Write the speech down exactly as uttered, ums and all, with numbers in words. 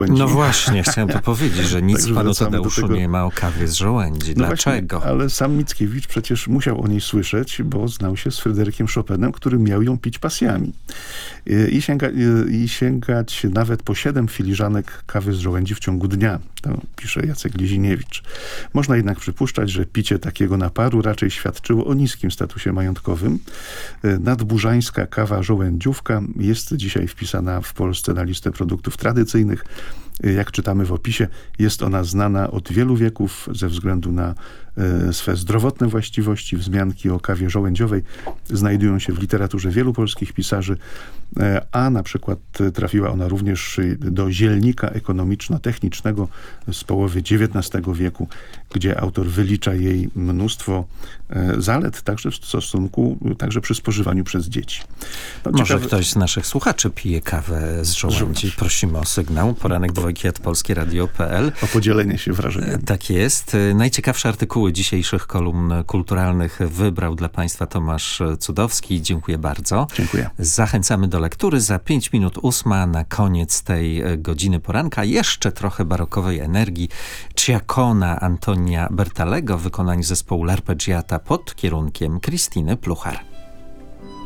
No właśnie, chciałem to powiedzieć, że nic Także panu wracamy do Tadeuszu tego- nie ma o kawie z żołędzi. No Dlaczego? Właśnie, ale sam Mickiewicz przecież musiał o niej słyszeć, bo znał się z Fryderykiem Chopinem, który miał ją pić pasjami. I, sięga, I sięgać nawet po siedem filiżanek kawy z żołędzi w ciągu dnia. To pisze Jacek Liziniewicz. Można jednak przypuszczać, że picie takiego naparu raczej świadczyło o niskim statusie majątkowym. Nadburzańska kawa żołędziówka jest dzisiaj wpisana w Polsce na listę produktów tradycyjnych. Jak czytamy w opisie, jest ona znana od wielu wieków ze względu na e, swe zdrowotne właściwości. Wzmianki o kawie żołędziowej znajdują się w literaturze wielu polskich pisarzy, e, a na przykład trafiła ona również do zielnika ekonomiczno-technicznego z połowy dziewiętnastego wieku, gdzie autor wylicza jej mnóstwo e, zalet, także w stosunku, także przy spożywaniu przez dzieci. No, Może ciekawe- ktoś z naszych słuchaczy pije kawę z żołędzi. żołędzi. Prosimy o sygnał. Poranek dwojki at polskie radio kropka p l. O podzielenie się wrażeniami. Tak jest. Najciekawsze artykuły dzisiejszych kolumn kulturalnych wybrał dla państwa Tomasz Cudowski. Dziękuję bardzo. Dziękuję. Zachęcamy do lektury. Za pięć minut ósma na koniec tej godziny poranka. Jeszcze trochę barokowej energii. Ciacona Antonia Bertalego w wykonaniu zespołu L'Arpeggiata pod kierunkiem Krystyny Pluchar.